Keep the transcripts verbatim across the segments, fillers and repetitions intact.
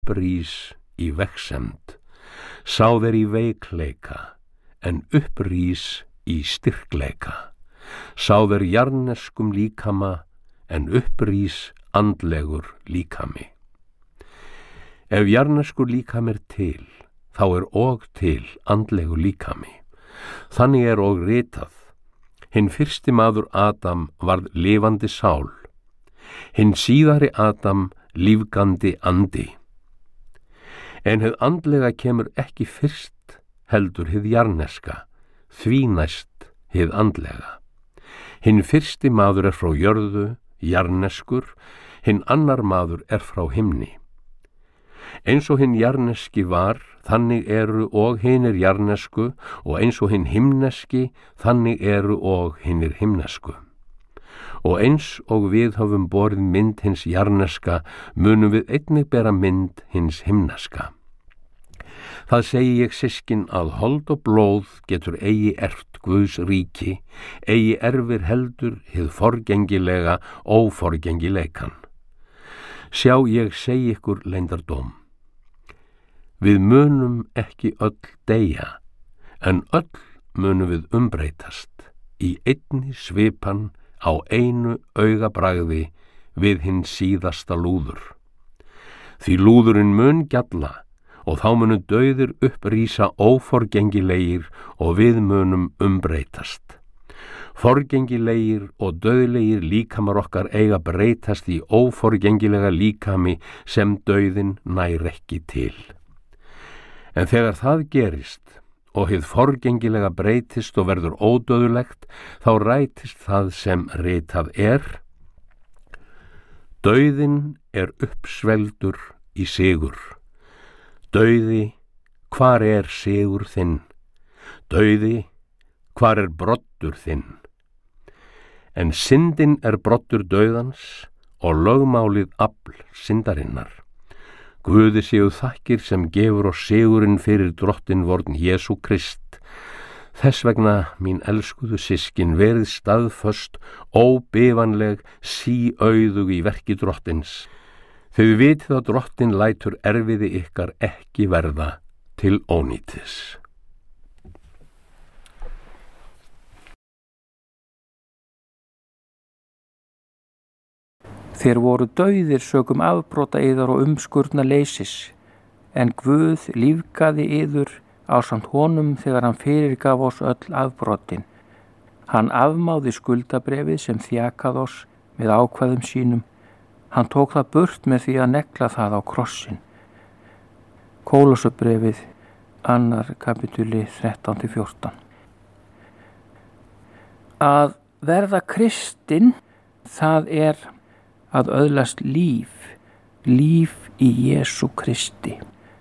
upprís í vegsemd, sá þeir í veikleika, en upprís í styrkleika, sá þeir jarneskum líkama, en upprís andlegur líkami. Ef jarneskur líkami er til, þá er og til andlegur líkami. Þannig er og ritað: hinn fyrsti maður Adam varð lifandi sál, hinn síðari Adam lífgandi andi. En hið andlega kemur ekki fyrst, heldur hið jarneska, því næst hið andlega. Hinn fyrsti maður er frá jörðu, jarneskur, hinn annar maður er frá himni. Eins og hinn jarneski var, þannig eru og hinir jarnesku, og eins og hinn himneski, þannig eru og hinir himnesku. Og eins og við höfum borið mynd hins jarneska, munum við einnig bera mynd hins himneska. Það segi ég systkin að hold og blóð getur eigi erft Guðs ríki, eigi erfir heldur hið forgengilega óforgengileikan. Sjá ég segi ykkur leyndardóm. Við munum ekki öll deyja, en öll munum við umbreytast í einni svipan á einu augabragði við hinn síðasta lúður. Því lúðurinn mun gjalla, og þá munu dauðir upprísa óforgengilegir og við munum umbreytast. Forgengilegir og dauðlegir líkamar okkar eiga breytast í óforgengilega líkami sem dauðin nær ekki til. En þegar það gerist og hið forgengilega breytist og verður ódauðlegt, þá rætist það sem ritað er: dauðinn er uppsvelgdur í sigur. Dauði, hvar er sigur þinn? Dauði, hvar er broddur þinn? En syndin er broddur dauðans og lögmálið afl syndarinnar. Guði séu þakkir sem gefur oss sigurinn fyrir drottin vorn Jesú Krist. Þess vegna, mín elskuðu systkin, verið staðföst, óbifanleg, síauðug í verki drottins. Þau vitið að drottin lætur erfiði ykkar ekki verða til ónýtis. Þér voru dauðir sökum afbrota yðar og umskurna leysis, en Guð lífgaði yður ásamt honum þegar hann fyrirgaf oss öll afbrotin. Hann afmáði skuldabrefið sem þjakað oss með ákvæðum sínum. Hann tók það burt með því að negla það á krossin. Kólossabrefið, annar kapitúli þrettán til fjórtán. Að verða kristinn, það er að öðlast líf, líf í Jesú Kristi.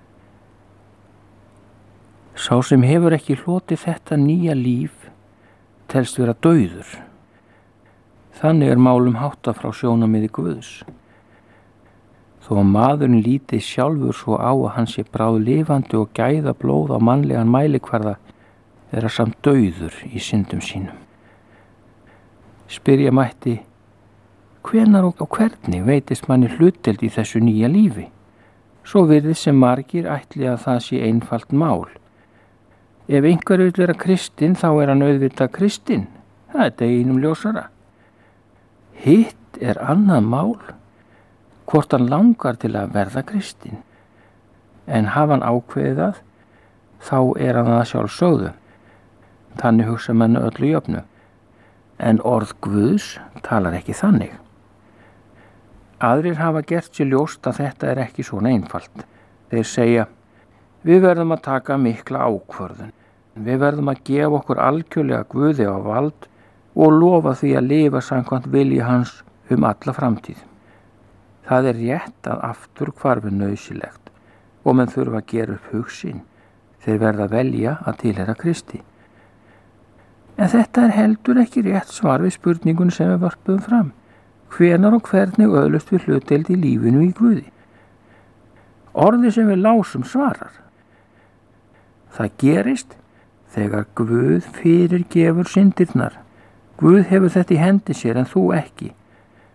Sá sem hefur ekki hlotið þetta nýja líf telst vera dauður. Þannig er málum háttað frá sjónarmiði Guðs. Þó að maðurinn lítið sjálfur svo á að hann sé bráð lifandi og gæða blóð á mannlegan mælikvarða, er að samt dauður í syndum sínum. Spyrja mætti: hvenar og hvernig veitist manni hlutdeild í þessu nýja lífi? Svo virðist sem margir ætli að það sé einfalt mál. Ef einhver vill vera kristinn, þá er hann auðvitað kristinn. Það er deginum ljósara. Hitt er annað mál, hvort hann langar til að verða kristinn. En hafa hann ákveðið það, þá er hann það sjálfsögðu. Þannig hugsa menn öllu jöfnu. En orð Guðs talar ekki þannig. Aðrir hafa gert sér ljóst að þetta er ekki svona einfalt. Þeir segja: við verðum að taka mikla ákvörðun. Við verðum að gefa okkur algjörlega Guði á vald og lofa því að lifa samkvæmt vilja hans um alla framtíð. Það er rétt að aftur hvarfi nauðsynlegt og menn þurfa að gera upp hug sinn. Þeir verða að velja að tilheyra Kristi. En þetta er heldur ekki rétt svar við spurningun sem við vörpuðum fram. Hvenar og hvernig öðlust við hlutdeild í lífinu í Guði? Orðið sem við lásum svarar. Það gerist þegar Guð fyrirgefur syndirnar. Guð hefur þetta í hendi sér en þú ekki.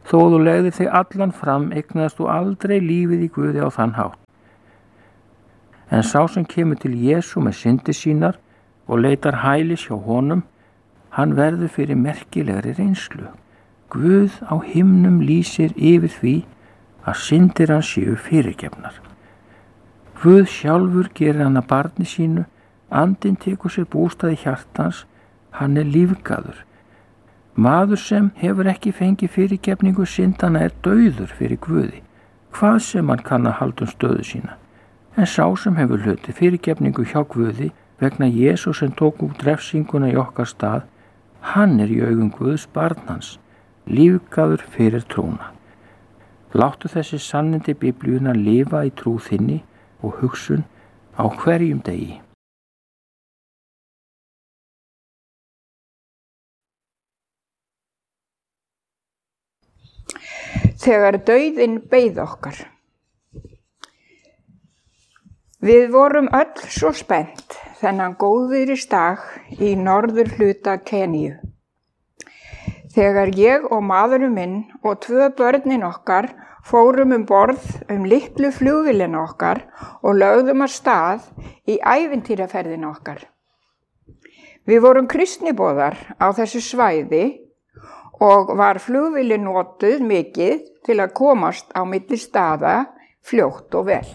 þó þú legðir þig allan fram, eignaðist þú aldrei lífið í Guði á þann hátt. En sá sem kemur til Jesú með syndir sínar og leitar hælis hjá honum, hann verður fyrir merkilegri reynslu. Guð á himnum lýsir yfir því að syndir hans séu fyrirgefnar. Guð sjálfur gerir hann að barni sínu, andinn tekur sér bústað í hjartans, hann er lífgaður. Maður sem hefur ekki fengið fyrirgefningu syndana er dauður fyrir Guði, hvað sem hann kann að halda um stöðu sína. En sá sem hefur hlutið fyrirgefningu hjá Guði vegna Jesú sem tók út refsinguna í okkar stað, hann er í augum Guðs barn hans, lífgaður fyrir trúna. Láttu þessi sannindi Biblíuna lifa í trú þinni og hugsun á hverjum degi. Þegar dauðinn beið okkar. Við vorum öll svo spennt þennan góðviðrisdag í norður hluta Keníu. Þegar ég og maðurinn minn og tvö börnin okkar fórum um borð um litlu flugvélina okkar og lögðum af stað í ævintýraferðina okkar. Við vorum kristniboðar á þessu svæði og var flugvélin notuð mikið til að komast á milli staða fljótt og vel.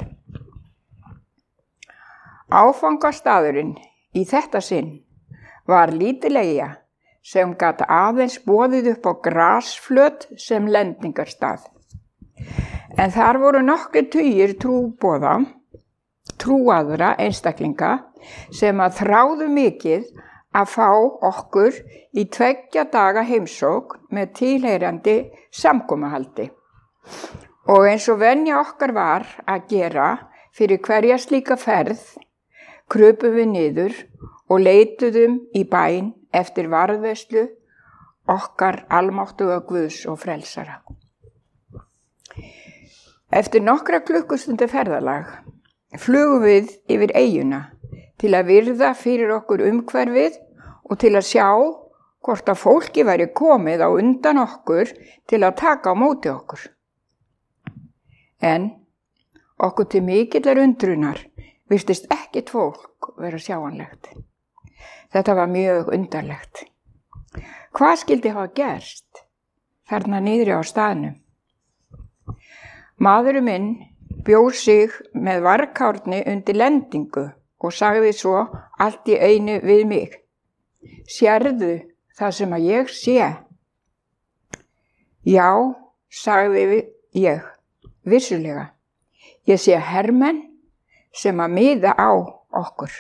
Áfangastaðurinn í þetta sinn var lítil eyja sem gat aðeins boðið upp á grasflöt sem lendingarstað. En þar voru nokkrir tugir trúboða, trúaðra einstaklinga sem að þráðu mikið að fá okkur í tveggja daga heimsókn með tilheyrandi samkomuhaldi. Og eins og venja okkar var að gera fyrir hverja slíka ferð, krupum við niður og leituðum í bæn eftir varðveislu okkar almáttuga Guðs og frelsara. Eftir nokkra klukkustundir ferðalag flugum við yfir eyjuna til að virða fyrir okkur umhverfið og til að sjá hvort að fólki væri komið á undan okkur til að taka á móti okkur. En okkur til mikillar undrunar virtist ekkert fólk vera sjáanlegt. Þetta var mjög undarlegt. Hvað skyldi hafa gerst þarna niðri á staðnum? Maðurinn minn bjó sig með varkárni undir lendingu og sagði svo allt í einu við mig: Sérðu það sem að ég sé? Já, sagði ég, vissulega. Ég sé hermenn sem að miða á okkur.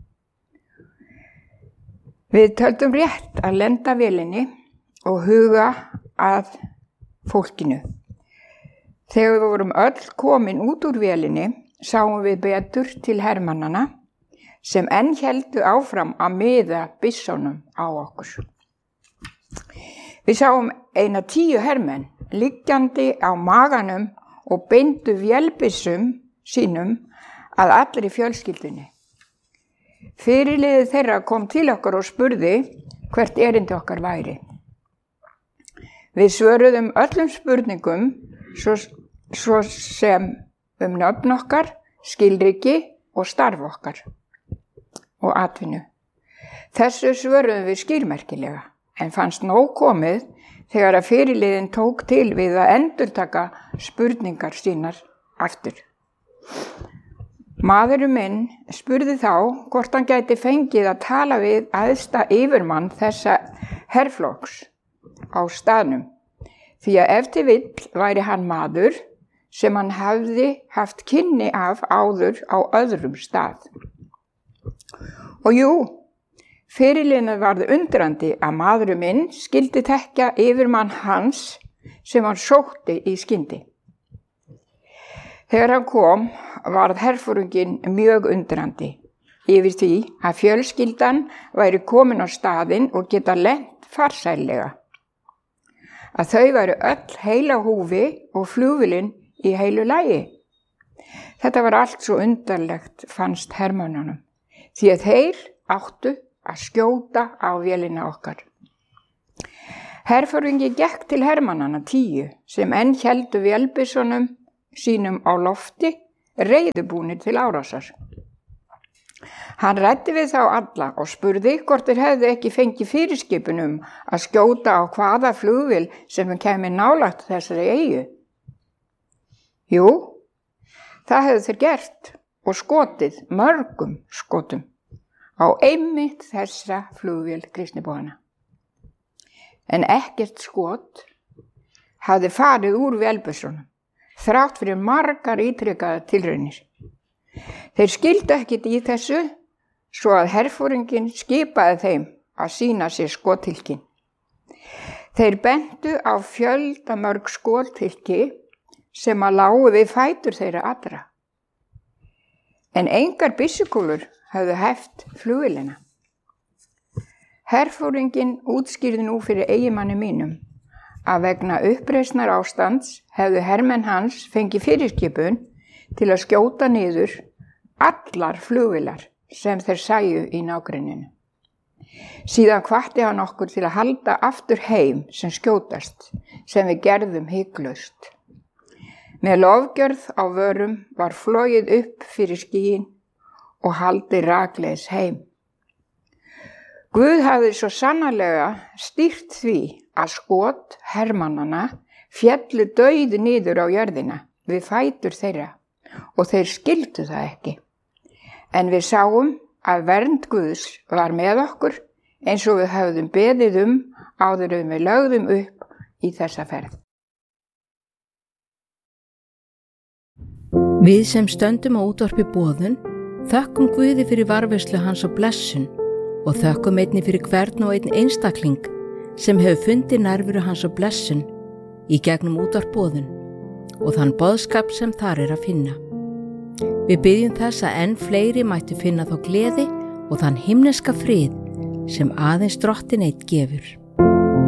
Við töldum rétt að lenda vélinni og huga að fólkinu. Þegar við vorum öll komin út úr vélinni, sáum við betur til hermannana sem enn héldu áfram að miða byssunum á okkur. Við sáum eina tíu hermenn liggjandi á maganum og beindu vélbyssum sínum að allri fjölskyldunni. Fyrirliðið þeirra kom til okkar og spurði hvert erindi okkar væri. Við svöruðum öllum spurningum svo, svo sem um nöfn okkar, skilríki og starf okkar og atvinnu. Þessu svöruðum við skilmerkilega, en fannst nóg komið þegar að fyrirliðin tók til við að endurtaka spurningar sínar aftur. Maðurinn minn spurði þá hvort hann gæti fengið að tala við æðsta yfirmann þessa herflokks á staðnum, því að ef til vill væri hann maður sem hann hafði haft kynni af áður á öðrum stað. Og jú, fyrirliðinn varð undrandi að maðurinn minn skyldi þekkja yfirmann hans sem hann sótti í skyndi. Þegar hann kom, varð herforinginn mjög undrandi yfir því að fjölskyldan væri komin á staðinn og geta lent farsællega. Að þau væru öll heila húfi og flugvélin í heilu lagi. Þetta var allt svo undarlegt, fannst hermönnunum, því að þeir áttu að skjóta á vélina okkar. Herforingi gekk til hermannanna tíu sem enn héldu vélbyssunum sínum á lofti, reiðubúnir til árásar. Hann ræddi við þá alla og spurði hvort þeir hefðu ekki fengið fyrirskipun um að skjóta á hvaða flugvél sem kæmi nálægt þessari eyju. Jú, það hefðu þeir gert og skotið mörgum skotum á einmitt þessa flugvél kristnibúanna. En ekkert skot hafði farið úr vélbyssunum, þrátt fyrir margar ítrekaðar tilraunir. Þeir skildu ekkit í þessu, svo að herforinginn skipaði þeim að sýna sér skothylkin. Þeir bentu á fjöldamörg skothylki sem að lágu við fætur þeirra allra. En engar byssukúlur höfðu heft flugvélina. Herforinginn útskýrði nú fyrir eiginmanni mínum að vegna uppreisnar ástands hefðu hermenn hans fengið fyrirskipun til að skjóta niður allar flugvélar sem þeir sæju í nágrenninu. Síðan hvatti hann okkur til að halda aftur heim sem skjótast, sem við gerðum hiklaust. Með lofgjörð á vörum var flogið upp fyrir skýin og haldið rakleiðis heim. Guð hafði svo sannarlega stýrt því að skot hermannanna féllu dauð niður á jörðina við fætur þeirra og þeir skildu það ekki. En við sáum að vernd Guðs var með okkur eins og við höfðum beðið um áður en við lögðum upp í þessa ferð. Við sem stöndum á útvarpi boðun þökkum Guði fyrir varðveislu hans og blessun og þökkum einnig fyrir hvern og einn einstakling sem hefur fundið nærveru hans og blessun í gegnum útvarp boðun og þann boðskap sem þar er að finna. Við byggjum þess að enn fleiri mættu finna þá gleði og þann himneska frið sem aðeins Drottinn einn gefur.